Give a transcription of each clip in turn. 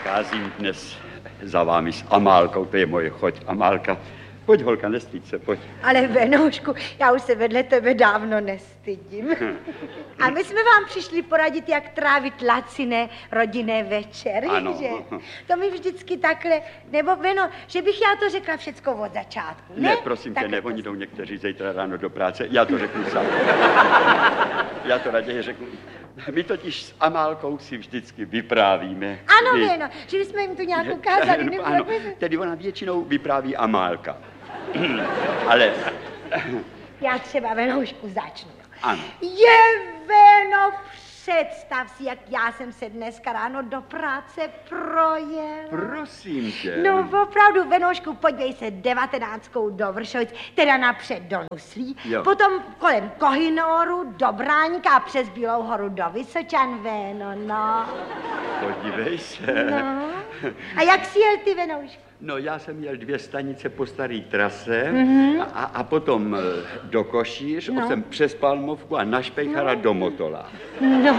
Přicházím dnes za vámi s Amálkou, to je moje choť. Amálka, pojď, holka, nestyď se, pojď. Ale Venoušku, já už se vedle tebe dávno nestydím. A my jsme vám přišli poradit, jak trávit laciné rodinné večery, Ano. že? To mi vždycky takhle, nebo Veno, že bych já to řekla všecko od začátku, ne? Ne, prosím tě, ne, oni jdou někteří zítra ráno do práce, já to řeknu sám. Já to raději řeknu. My totiž s Amálkou si vždycky vyprávíme. Ano, Veno, že bychom jim tu nějak ukázali. No, ano, tedy ona většinou vypráví Amálka. Ale... Já třeba, Venoušku, začnu. Ano. Veno, představ si, jak já jsem se dneska ráno do práce projel. Prosím tě. No opravdu, Venoušku, podívej se 19 do Vršovic, teda napřed do Nuslí, Jo. potom kolem Kohinoru, do Bráníka a přes Bílou horu do Vysočan, Veno, no. Podívej se. No. A jak jsi jel ty, Venoušku? No, já jsem jel 2 stanice po staré trase a potom do Košíř, No. jsem přes Palmovku a na Špejchara do Motola. No.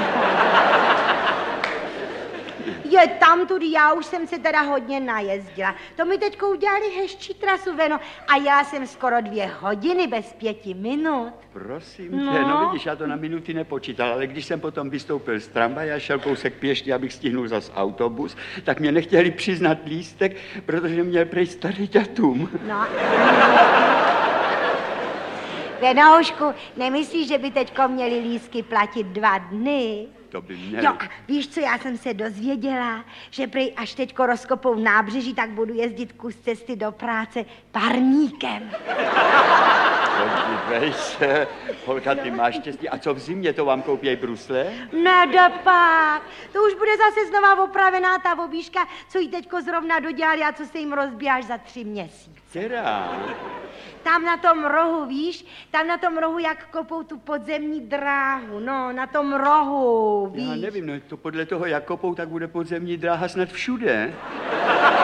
Je tam tudy, já už jsem se teda hodně najezdila. To mi teďko udělali hezčí trasu, Veno, a já jsem skoro 2 hodiny bez 5 minut. Prosím No. tě, no vidíš, já to na minuty nepočítal, ale když jsem potom vystoupil z tramvaje a šel kousek pěšky, abych stihnul zas autobus, tak mě nechtěli přiznat lístek, protože měl prej starý datum. No. Venoušku, nemyslíš, že by teďko měli lístky platit 2 dny? To by měli. Jo, a víš co, já jsem se dozvěděla, že prej až teďko rozkopou nábřeží, tak budu jezdit kus cesty do práce parníkem. Podívej se, holka, ty máš štěstí. A co v zimě, to vám koupěj brusle? Nedopak, to už bude zase znova opravená ta obíška, co jí teďko zrovna dodělali a co se jim rozbije až za 3 měsíce. Která? Tam na tom rohu, víš, tam na tom rohu, jak kopou tu podzemní dráhu, no, na tom rohu, víš. Já nevím, no to podle toho, jak kopou, tak bude podzemní dráha snad všude.